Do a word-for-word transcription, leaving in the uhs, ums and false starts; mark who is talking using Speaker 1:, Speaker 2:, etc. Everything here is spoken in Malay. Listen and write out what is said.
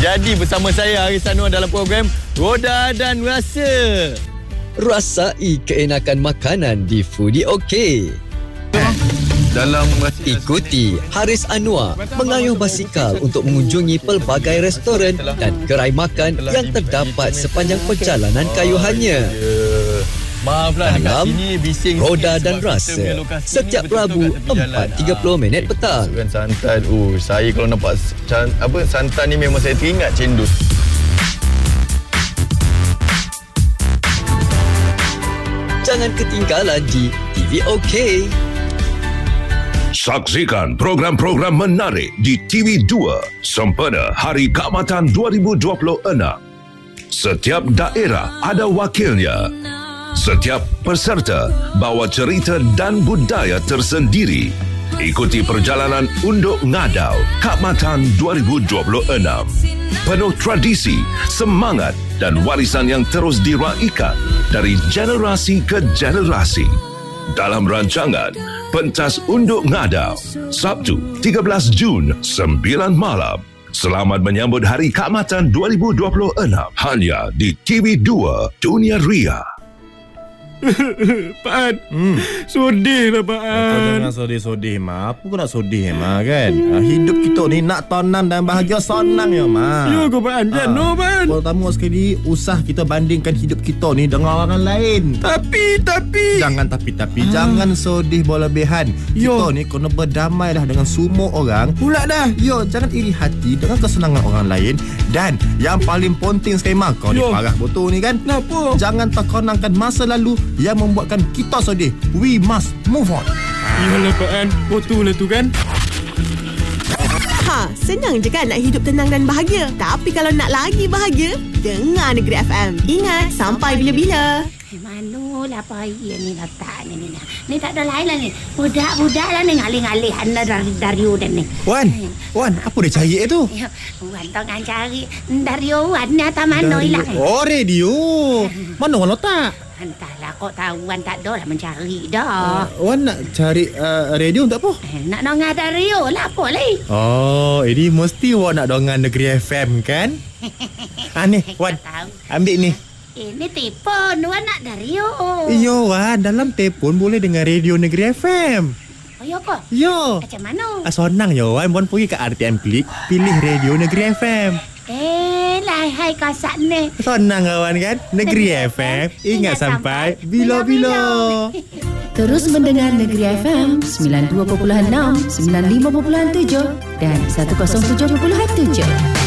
Speaker 1: Jadi bersama saya Haris Anwar dalam program Roda dan Rasa.
Speaker 2: Rasai keenakan makanan di Foodie OK.
Speaker 1: Dalam
Speaker 2: Ikuti Haris Anwar mengayuh basikal untuk mengunjungi pelbagai restoran dan gerai makan yang terdapat sepanjang perjalanan kayuhannya.
Speaker 1: Maaflah
Speaker 2: dalam
Speaker 1: dekat sini bising
Speaker 2: Roda dan Rasa setiap Rabu empat tiga puluh minit petang.
Speaker 1: Kan santan. Oh, saya kalau nampak can, apa santan ni memang saya teringat cendol.
Speaker 2: Jangan ketinggalan di T V OK.
Speaker 3: Saksikan program-program menarik di T V dua sempena Hari Keamatan dua ribu dua puluh enam. Setiap daerah ada wakilnya. Setiap peserta bawa cerita dan budaya tersendiri. Ikuti perjalanan Unduk Ngadau Keamatan dua ribu dua puluh enam. Penuh tradisi, semangat dan warisan yang terus diraikan dari generasi ke generasi. Dalam rancangan Pentas Unduk Ngadau, Sabtu tiga belas Jun, sembilan malam. Selamat menyambut Hari Keamatan dua ribu dua puluh enam hanya di T V dua Dunia Ria.
Speaker 4: Pak An, hmm. Sodih lah Pak An.
Speaker 5: Kau jangan sodih-sodih Ma. Apa kau nak sodih Ma kan? Hidup kita ni nak tenang dan bahagia senang ya Ma.
Speaker 4: Ya kau Pak An, jangan no Pak An.
Speaker 5: Pertama sekali, usah kita bandingkan hidup kita ni dengan orang lain.
Speaker 4: Tapi, tapi
Speaker 5: Jangan tapi-tapi
Speaker 4: ha.
Speaker 5: Jangan sodih berlebihan.
Speaker 4: Yo.
Speaker 5: Kita ni kena berdamai lah dengan semua orang.
Speaker 4: Pula dah.
Speaker 5: Yo, jangan iri hati dengan kesenangan orang lain. Dan yang paling penting sekali Ma, kau ni
Speaker 4: Yo.
Speaker 5: parah betul ni kan?
Speaker 4: Kenapa?
Speaker 5: Jangan terkenangkan masa lalu yang membuatkan kita sedih. We must move on.
Speaker 4: Yalah Pak An, betul lah tu kan.
Speaker 6: Ha, senang je kan nak hidup tenang dan bahagia. Tapi kalau nak lagi bahagia, dengar Negeri F M. Ingat, sampai bila-bila.
Speaker 7: Manulah payah ni letak ni ni. Ni tak ada lain lah ni. Budak-budak lah ni ngalih-ngalih anda dari Dario dan ni.
Speaker 5: Wan, Wan, apa dia cari tu?
Speaker 7: Ya, Wan tengah cari Dario Wan ni atas mana hilang.
Speaker 5: Oh, radio. Mana Wan letak?
Speaker 7: Entahlah, kau tahu Wan tak ada lah mencari dah.
Speaker 5: Uh, Wan nak cari uh, radio untuk apa?
Speaker 7: Eh, nak dengar Dario lah apa lagi.
Speaker 5: Oh, ini mesti Wan nak dengar Negeri F M kan? Ah ni, Wan, ambil ni.
Speaker 7: Ini telefon Wan nak Dario.
Speaker 5: Yo, Wan, dalam telefon boleh dengar radio Negeri F M.
Speaker 7: Oh, ya ke?
Speaker 5: Yo.
Speaker 7: Macam mana?
Speaker 5: Ah, senang yo, Wan. Wan pergi ke R T M Klik, pilih radio Negeri F M.
Speaker 7: Eh, lahai kasat ni.
Speaker 5: Senang kawan kan? Negeri F M, ingat sampai bila-bila.
Speaker 8: Terus mendengar Negeri F M sembilan puluh dua perpuluhan enam, sembilan puluh lima perpuluhan tujuh dan seratus tujuh perpuluhan tujuh.